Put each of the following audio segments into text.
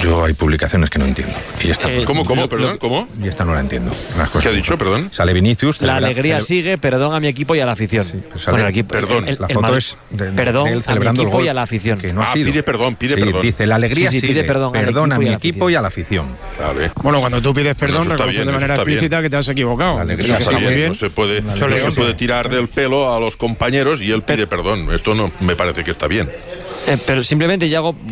Yo hay publicaciones que no entiendo. Y esta, ¿Cómo? Perdón, ¿cómo? Y esta no la entiendo. ¿Qué ha dicho, perdón? Sale Vinicius. La alegría sigue, perdón a mi equipo y a la afición. Sí, bueno, el equipo, perdón. La foto es perdón él celebrando a mi equipo el gol, y a la afición. Que no ha sido. Pide perdón. Dice, la alegría sí, sigue, pide perdón a mi equipo y a la afición. Vale. Bueno, cuando tú pides perdón, reconoces de manera explícita que te has equivocado. La alegría Eso está bien. No se puede tirar del pelo a los compañeros y él pide perdón. Esto no me parece que está bien. Pero simplemente ya hago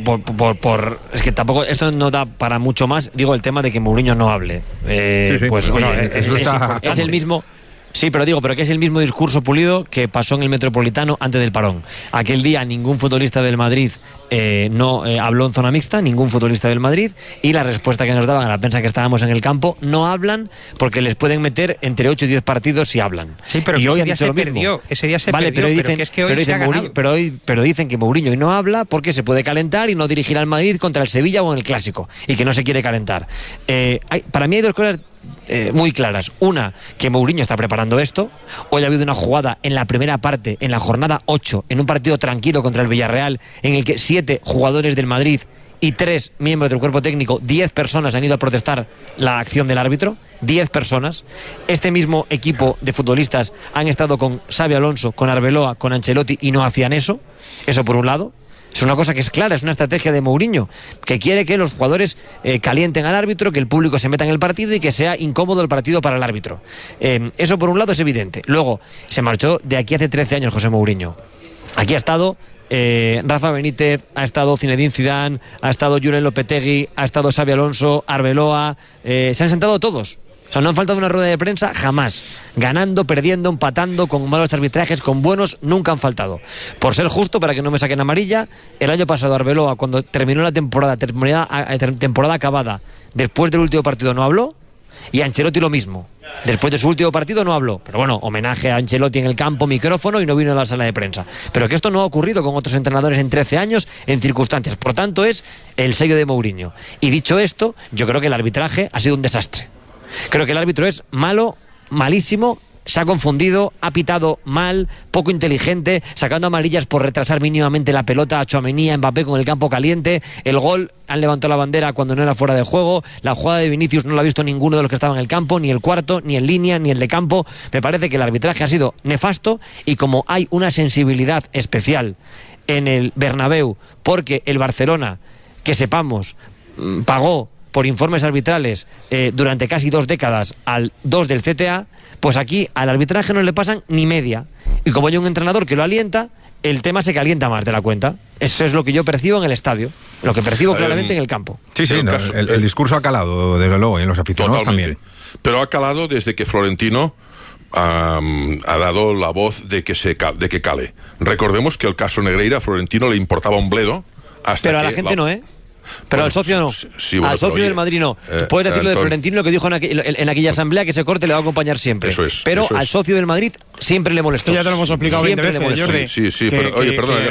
es que tampoco esto no da para mucho más. Digo el tema de que Mourinho no hable. Pues bueno, es el mismo. Sí, pero que es el mismo discurso pulido que pasó en el Metropolitano antes del parón. Aquel día ningún futbolista del Madrid no habló en zona mixta, ningún futbolista del Madrid, y la respuesta que nos daban a la prensa que estábamos en el campo: no hablan porque les pueden meter entre 8 y 10 partidos si hablan. Sí, pero y que hoy ese día se perdió. Ese día se perdió, pero que es que hoy se ha ganado. Pero dicen que Mourinho hoy no habla porque se puede calentar y no dirigir al Madrid contra el Sevilla o en el Clásico, y que no se quiere calentar. Para mí hay dos cosas muy claras. Una, que Mourinho está preparando esto. Hoy ha habido una jugada en la primera parte, en la jornada 8, en un partido tranquilo contra el Villarreal, en el que 7 jugadores del Madrid y 3 miembros del cuerpo técnico, 10 personas han ido a protestar la acción del árbitro. 10 personas. Este mismo equipo de futbolistas han estado con Xabi Alonso, con Arbeloa, con Ancelotti, y no hacían eso. Eso por un lado. Es una cosa que es clara, es una estrategia de Mourinho, que quiere que los jugadores calienten al árbitro, que el público se meta en el partido y que sea incómodo el partido para el árbitro. Eso por un lado es evidente. Luego, se marchó de aquí hace 13 años José Mourinho. Aquí ha estado Rafa Benítez, ha estado Zinedine Zidane, ha estado Julen Lopetegui, ha estado Xabi Alonso, Arbeloa, se han sentado todos. O sea, no han faltado una rueda de prensa jamás. Ganando, perdiendo, empatando, con malos arbitrajes, con buenos, nunca han faltado. Por ser justo, para que no me saquen amarilla, el año pasado Arbeloa, cuando terminó la temporada acabada, después del último partido no habló, y Ancelotti lo mismo. Después de su último partido no habló. Pero bueno, homenaje a Ancelotti en el campo, micrófono, y no vino a la sala de prensa. Pero que esto no ha ocurrido con otros entrenadores en 13 años, en circunstancias. Por tanto, es el sello de Mourinho. Y dicho esto, yo creo que el arbitraje ha sido un desastre. Creo que el árbitro es malo, malísimo, se ha confundido, ha pitado mal, poco inteligente, sacando amarillas por retrasar mínimamente la pelota a Tchouaméni, a Mbappé con el campo caliente. El gol, han levantado la bandera cuando no era fuera de juego. La jugada de Vinicius no la ha visto ninguno de los que estaban en el campo, ni el cuarto, ni en línea, ni el de campo. Me parece que el arbitraje ha sido nefasto, y como hay una sensibilidad especial en el Bernabéu, porque el Barcelona, que sepamos, pagó por informes arbitrales durante casi 2 décadas al 2 del CTA, pues aquí al arbitraje no le pasan ni media. Y como hay un entrenador que lo alienta, el tema se calienta más de la cuenta. Eso es lo que yo percibo en el estadio, lo que percibo claramente en el campo. Sí, el discurso ha calado, desde luego, y en los aficionados también. Pero ha calado desde que Florentino ha dado la voz de que cale. Recordemos que el caso Negreira a Florentino le importaba un bledo. Pero a la gente no, Pero al socio no. Sí, bueno, al socio del Madrid no. Puedes decirlo de Florentino, lo que dijo en aquella asamblea, que ese corte le va a acompañar siempre. Eso es. Pero al socio del Madrid siempre le molestó. Ya te lo hemos explicado 20 veces, Jordi. Sí, pero oye, perdona,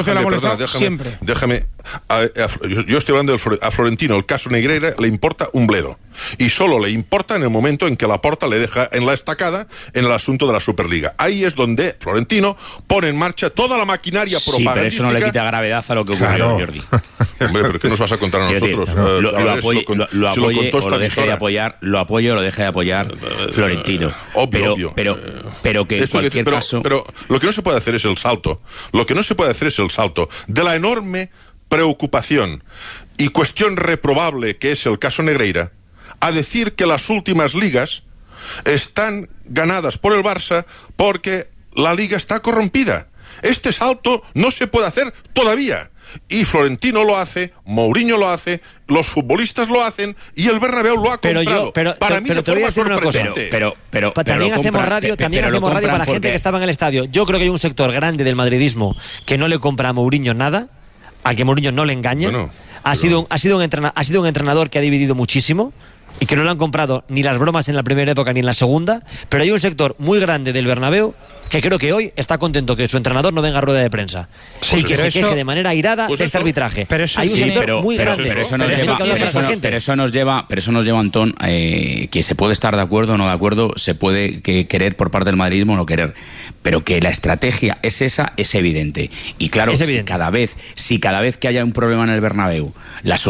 déjame. Yo estoy hablando a Florentino, el caso Negreira le importa un bledo. Y solo le importa en el momento en que Laporta le deja en la estacada en el asunto de la Superliga. Ahí es donde Florentino pone en marcha toda la maquinaria propagandística. Pero eso no le quita gravedad a lo que ocurrió, Jordi. Hombre, pero ¿qué nos vas a contar a nosotros? Lo apoye o lo deje de apoyar, lo apoye o lo deje de apoyar Florentino. Obvio. Pero que en cualquier caso... Pero lo que no se puede hacer es el salto. Lo que no se puede hacer es el salto de la enorme preocupación y cuestión reprobable que es el caso Negreira, a decir que las últimas ligas están ganadas por el Barça porque la liga está corrompida. Este salto no se puede hacer todavía. Y Florentino lo hace, Mourinho lo hace, los futbolistas lo hacen y el Bernabéu lo ha comprado. Para mí de forma sorprendente. También hacemos radio para la gente que estaba en el estadio. Yo creo que hay un sector grande del madridismo que no le compra a Mourinho nada, a que Mourinho no le engaña. Ha sido un entrenador que ha dividido muchísimo y que no le han comprado ni las bromas en la primera época ni en la segunda, pero hay un sector muy grande del Bernabéu que creo que hoy está contento que su entrenador no venga a rueda de prensa y que se queje de manera airada de este arbitraje. Pero eso nos lleva, Antón, que se puede estar de acuerdo o no de acuerdo, se puede querer por parte del madridismo o no querer, pero que la estrategia es esa, es evidente. Y claro, si cada vez que haya un problema en el Bernabéu, la solución